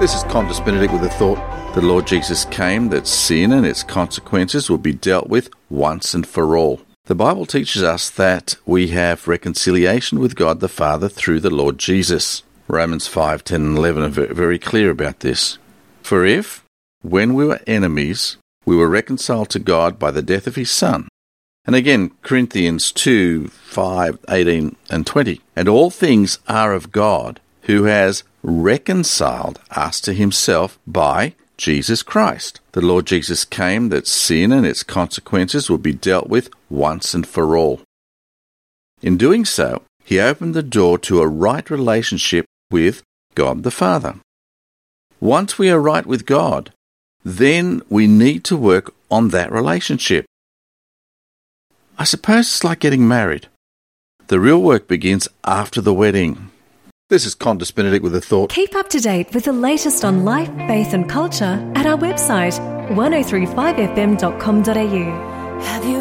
This is Qantas Benedict with a thought. The Lord Jesus came that sin and its consequences would be dealt with once and for all. The Bible teaches us that we have reconciliation with God the Father through the Lord Jesus. Romans 5, 10 and 11 are very clear about this. For if, when we were enemies, we were reconciled to God by the death of his Son. And again, Corinthians 2, 5, 18 and 20. And all things are of God, who has reconciled us to himself by Jesus Christ. The Lord Jesus came that sin and its consequences would be dealt with once and for all. In doing so, he opened the door to a right relationship with God the Father. Once we are right with God, then we need to work on that relationship. I suppose it's like getting married. The real work begins after the wedding. This is Qantas Benedict with a thought. Keep up to date with the latest on life, faith and culture at our website 1035fm.com.au. Have you